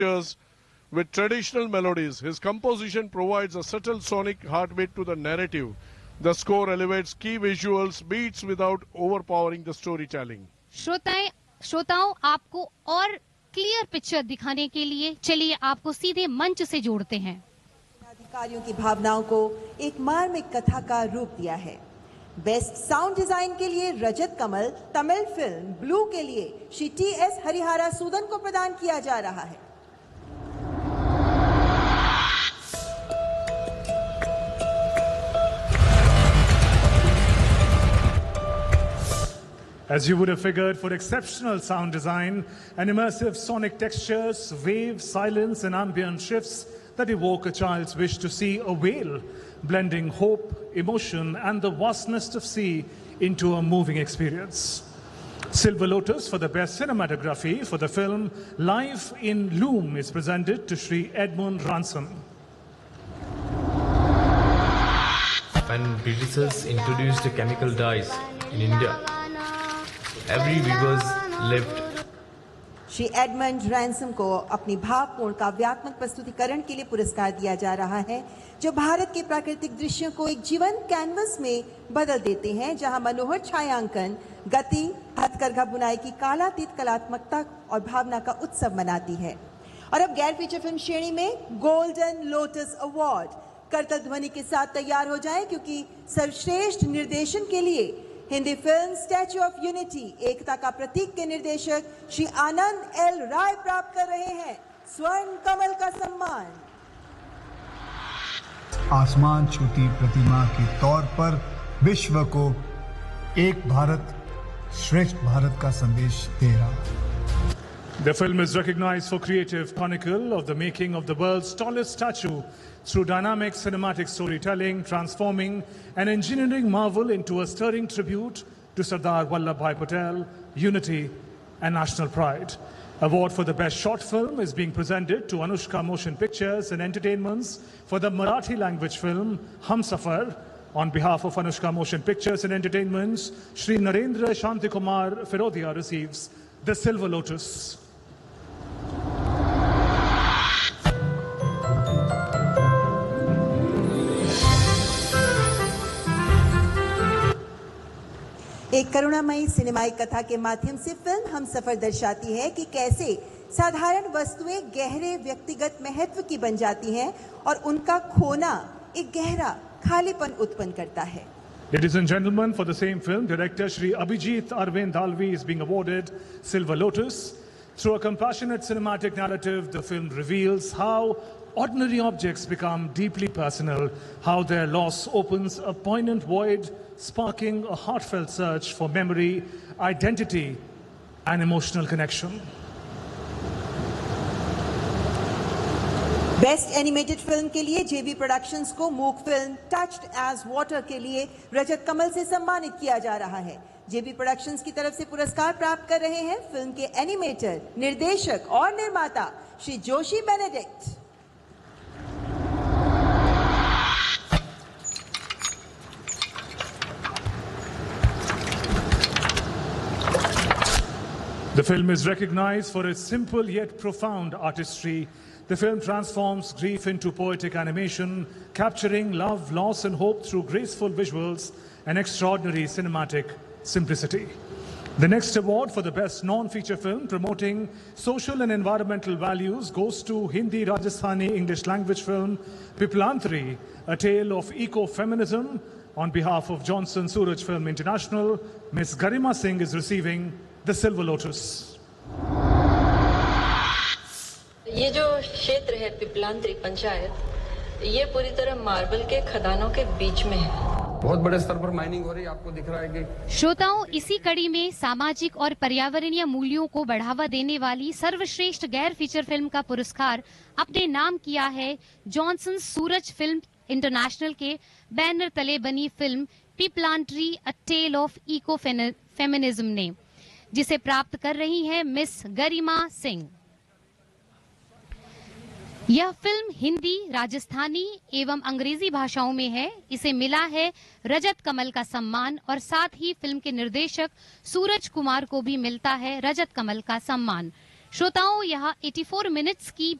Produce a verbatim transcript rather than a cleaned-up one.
with traditional melodies. His composition provides a subtle sonic heartbeat to the narrative. The score elevates key visuals, beats without overpowering the storytelling. श्रोताएं श्रोताओं आपको और clear picture दिखाने के लिए चलिए आपको सीधे मंच से जोड़ते हैं। अधिकारियों की भावनाओं को एक मार्मिक कथा का रूप दिया है। बेस्ट साउंड डिजाइन के लिए रजत कमल तमिल फिल्म ब्लू के लिए श्री टी एस हरिहरा सूदन को प्रदान किया जा रहा है। As you would have figured, for exceptional sound design and immersive sonic textures, waves, silence, and ambient shifts that evoke a child's wish to see a whale, blending hope, emotion, and the vastness of sea into a moving experience. Silver Lotus for the best cinematography for the film Live in Loom is presented to Shri Edmund Ransom. When Britishers introduced chemical dyes in India, every weavers lived. Shri Edmund ransom को अपनी भावपूर्ण काव्यात्मक प्रस्तुतिकरण के लिए पुरस्कार दिया जा रहा है, जो भारत के प्राकृतिक दृश्यों को एक जीवंत कैनवस में बदल देते हैं, जहां मनोहर छायांकन, गति, हथकरघा बुनाई की कालातीत कलात्मकता और भावना का उत्सव मनाती है। और अब गैर फीचर फिल्म श्रेणी में गोल्डन लोटस अवार्ड करतल ध्वनि के साथ तैयार हो जाए, क्योंकि सर्वश्रेष्ठ निर्देशन के लिए Hindi film statue of unity एकता का प्रतीक के निर्देशक श्री आनंद एल राय प्राप्त कर रहे हैं स्वर्ण कमल का सम्मान। आसमान छूती प्रतिमा के तौर पर विश्व को एक भारत श्रेष्ठ भारत का संदेश दे रहा है। The film is recognized for creative chronicle of the making of the world's tallest statue through dynamic cinematic storytelling, transforming an engineering marvel into a stirring tribute to Sardar Vallabhbhai Patel, unity and national pride. Award for the best short film is being presented to Anushka Motion Pictures and Entertainments for the Marathi language film Humsafar. On behalf of Anushka Motion Pictures and Entertainments, Shri Narendra Shantikumar Firodia receives the Silver Lotus. एक करुणामयी सिनेमाई कथा के माध्यम से film Humsafar दर्शाती है कि कैसे साधारण वस्तुएं गहरे व्यक्तिगत महत्व की बन जाती हैं और उनका खोना एक गहरा खालीपन उत्पन्न करता है। Ladies and gentlemen, for the same film, director Shri Abhijit Arvind Dalvi is being awarded Silver Lotus. Through a compassionate cinematic narrative, the film reveals how ordinary objects become deeply personal, how their loss opens a poignant void, sparking a heartfelt search for memory, identity, and emotional connection. Best animated film के लिए जेबी productions को मूक film touched as water के लिए रजत कमल से सम्मानित किया जा रहा है। जेबी प्रोडक्शंस की तरफ से पुरस्कार प्राप्त कर रहे हैं फिल्म के एनिमेटर, निर्देशक और निर्माता Shri Joshi Benedict. The film is recognized for its simple yet profound artistry. The film transforms grief into poetic animation, capturing love, loss, and hope through graceful visuals and extraordinary cinematic simplicity. The next award for the best non-feature film promoting social and environmental values goes to Hindi Rajasthani English language film Piplantri, a tale of eco-feminism. On behalf of Johnson Suraj Film International, Miss Garima Singh is receiving the Silver Lotus. ये जो क्षेत्र है पिपलांत्री पंचायत, ये पूरी तरह marble के खदानों के बीच में है। बहुत बड़े स्तर पर माइनिंग हो रही है, आपको दिख रहा है कि। श्रोताओं, इसी कड़ी में सामाजिक और पर्यावरणीय मूल्यों को बढ़ावा देने वाली सर्वश्रेष्ठ गैर फीचर फिल्म का पुरस्कार अपने नाम किया है जॉनसन सूरज फिल्म इंटरनेशनल के बैनर तले बनी film पिपलांट्री a tell of eco feminism ने, जिसे प्राप्त कर रही हैं मिस गरिमा सिंह। यह फिल्म हिंदी, राजस्थानी एवं अंग्रेजी भाषाओं में है। इसे मिला है रजत कमल का सम्मान और साथ ही फिल्म के निर्देशक सूरज कुमार को भी मिलता है रजत कमल का सम्मान। श्रोताओं, यहाँ चौरासी मिनट्स की